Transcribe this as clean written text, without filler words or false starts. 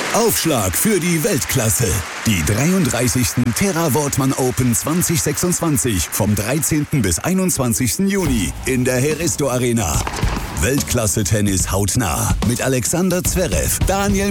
Aufschlag für die Weltklasse. Die 33. Terra Wortmann Open 2026 vom 13. bis 21. Juni in der Heristo Arena. Weltklasse-Tennis hautnah mit Alexander Zverev, Daniel